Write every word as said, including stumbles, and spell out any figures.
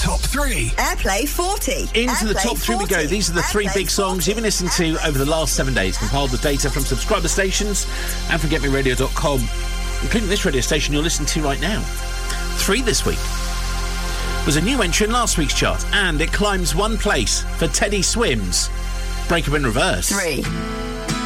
top three. Airplay forty. Into Airplay the top three we go. forty. These are the three Airplay big songs forty. you've been listening to over the last seven days, compiled with data from subscriber stations and from get me radio dot com, including this radio station you're listening to right now. Three this week was a new entry in last week's chart, and it climbs one place for Teddy Swims. Break Up in Reverse. Three.